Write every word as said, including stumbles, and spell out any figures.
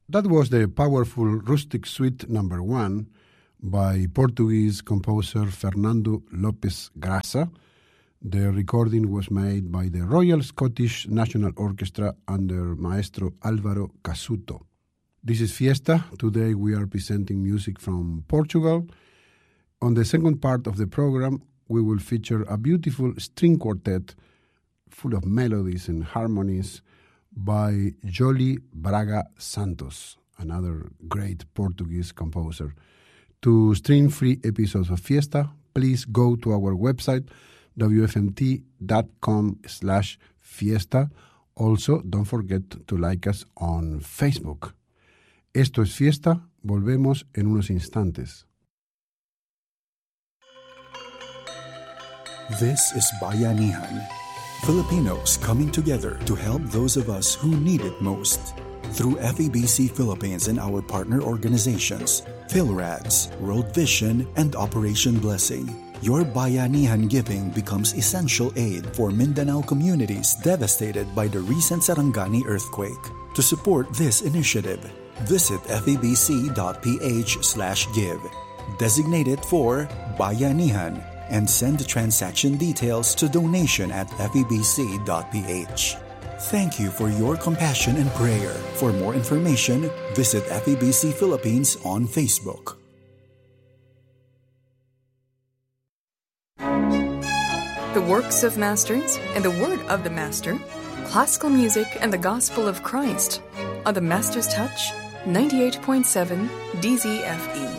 That was the powerful Rustic Suite number one by Portuguese composer Fernando Lopes Graça. The recording was made by the Royal Scottish National Orchestra under Maestro Álvaro Casuto. This is Fiesta. Today we are presenting music from Portugal. On the second part of the program, we will feature a beautiful string quartet full of melodies and harmonies by Joly Braga Santos, another great Portuguese composer. To stream free episodes of Fiesta, please go to our website, w f m t dot com slash fiesta. Also, don't forget to like us on Facebook. Esto es Fiesta. Volvemos en unos instantes. This is Bayanihan, Filipinos coming together to help those of us who need it most. Through F E B C Philippines and our partner organizations, PhilRads, World Vision, and Operation Blessing, your Bayanihan giving becomes essential aid for Mindanao communities devastated by the recent Sarangani earthquake. To support this initiative, visit f e b c dot p h slash give. Designate it for Bayanihan and send the transaction details to donation at f e b c dot p h. Thank you for your compassion and prayer. For more information, visit F E B C Philippines on Facebook. The works of masters and the word of the master, classical music and the gospel of Christ on the Master's Touch, ninety-eight point seven D Z F E.